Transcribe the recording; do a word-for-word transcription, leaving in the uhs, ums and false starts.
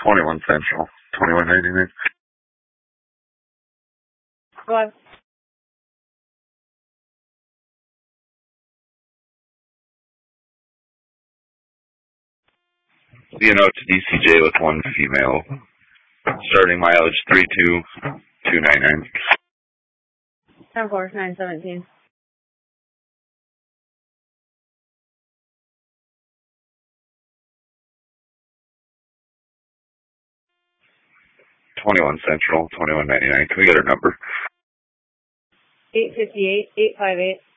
twenty-one Central, twenty-one ninety-nine. Go on. You know, to D C J with one female. Starting mileage three two two nine nine. ten four nine seventeen. twenty-one Central, twenty-one ninety-nine. Can we get her number? eight five eight, eight five eight.